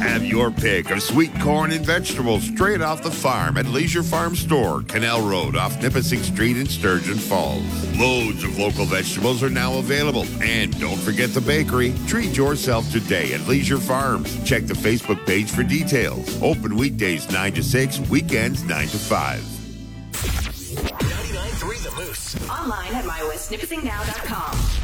Have your pick of sweet corn and vegetables straight off the farm at Leisure Farm Store, Canal Road off Nipissing Street in Sturgeon Falls. Loads of local vegetables are now available. And don't forget the bakery. Treat yourself today at Leisure Farms. Check the Facebook page for details. Open weekdays 9 to 6, weekends 9 to 5. 99.3 The Moose. Online at mywestnipissingnow.com.